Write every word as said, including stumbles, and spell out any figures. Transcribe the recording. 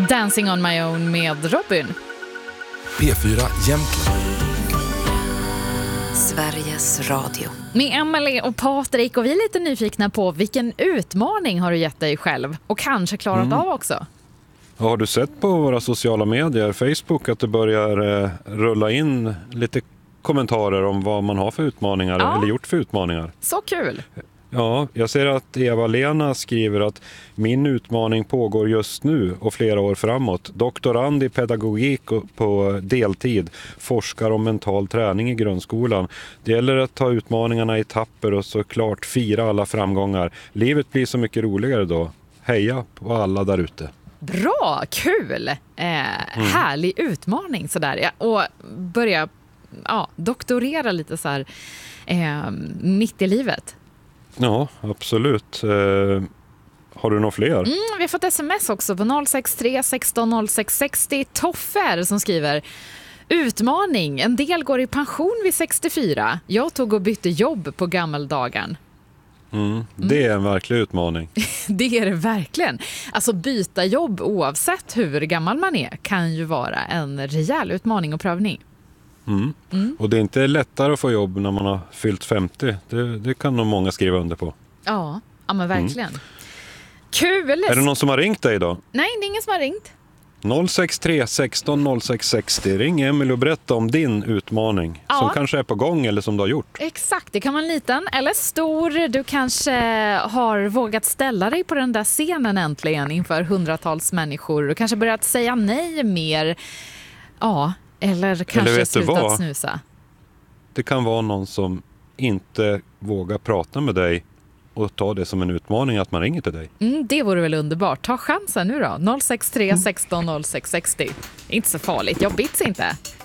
Dancing on my own med Robin. P fyra Jämtland. Sveriges Radio. Med Emelie och Patrik, och vi är lite nyfikna på vilken utmaning har du gett dig själv och kanske klarat mm. av också. Har du sett på våra sociala medier, Facebook, att det börjar eh, rulla in lite kommentarer om vad man har för utmaningar ja. eller gjort för utmaningar? Så kul! Ja, jag ser att Eva-Lena skriver att min utmaning pågår just nu och flera år framåt. Doktorand i pedagogik på deltid, forskar om mental träning i grundskolan. Det gäller att ta utmaningarna i etapper och såklart fira alla framgångar. Livet blir så mycket roligare då. Heja på alla där ute. Bra, kul! Eh, mm. Härlig utmaning sådär. Ja, och börja ja, doktorera lite så här eh, mitt i livet. Ja, absolut. Eh, har du några fler? Mm, vi har fått sms också på noll sex tre sexton noll sex sextio. Toffer som skriver: utmaning, en del går i pension vid sextiofyra. Jag tog och bytte jobb på gammeldagen. Mm, det är en verklig utmaning. Det är det verkligen. Alltså byta jobb oavsett hur gammal man är kan ju vara en rejäl utmaning och prövning. Mm. Mm. Och det är inte lättare att få jobb när man har fyllt femtio. Det, det kan nog många skriva under på. Ja, ja men verkligen. Mm. Kul! Är det någon som har ringt dig idag? Nej, det är ingen som har ringt. noll sex tre sexton noll sex sextio. Ring Emelie och berätta om din utmaning. Ja. Som kanske är på gång eller som du har gjort. Exakt, det kan vara liten eller stor. Du kanske har vågat ställa dig på den där scenen äntligen inför hundratals människor. Du kanske börjat säga nej mer. Ja, eller kanske eller slutat snusa. Det kan vara någon som inte vågar prata med dig och ta det som en utmaning att man ringer till dig. Mm, det vore väl underbart. Ta chansen nu då. noll sex tre sexton noll sex sextio. Inte så farligt, jag bits inte.